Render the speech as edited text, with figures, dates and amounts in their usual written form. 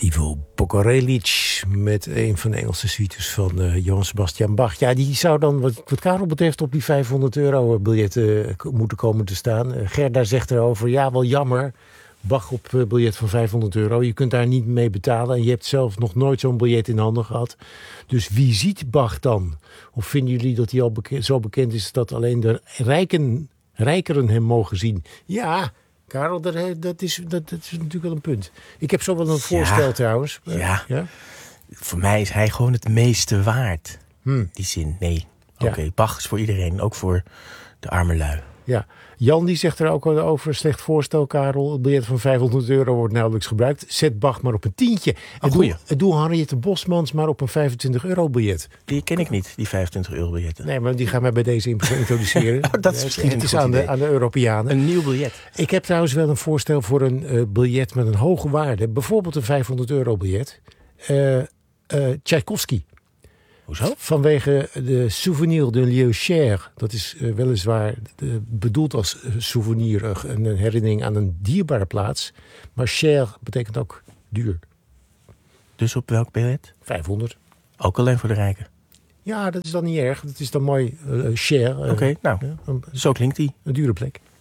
Ivo Pokorelic met een van de Engelse suites van Johann Sebastian Bach. Ja, die zou dan, wat Karel betreft, op die €500 biljetten moeten komen te staan. Gerda zegt erover, ja, wel jammer. Bach op biljet van €500. Je kunt daar niet mee betalen. En je hebt zelf nog nooit zo'n biljet in handen gehad. Dus wie ziet Bach dan? Of vinden jullie dat hij al zo bekend is dat alleen de rijkeren hem mogen zien? Ja, Karel, dat is natuurlijk wel een punt. Ik heb zo wel een voorstel trouwens. Ja. Voor mij is hij gewoon het meeste waard. Die zin, nee. Oké, Bach is voor iedereen, ook voor de arme lui. Ja, Jan die zegt er ook over, slecht voorstel, Karel. Het biljet van €500 wordt nauwelijks gebruikt. Zet Bach maar op een tientje. En doe Henriette Bosmans maar op een €25 biljet. Die ken ik niet, die €25 biljetten. Nee, maar die gaan wij bij deze introduceren. Dat is misschien het is aan de Europeanen. Een nieuw biljet. Ik heb trouwens wel een voorstel voor een biljet met een hoge waarde. Bijvoorbeeld een €500 biljet. Tchaikovsky. Hoezo? Vanwege de souvenir d'un lieu cher. Dat is weliswaar bedoeld als souvenir, een herinnering aan een dierbare plaats. Maar cher betekent ook duur. Dus op welk biljet? €500. Ook alleen voor de rijken? Ja, dat is dan niet erg. Dat is dan mooi cher. Oké, nou, zo klinkt die. Een dure plek.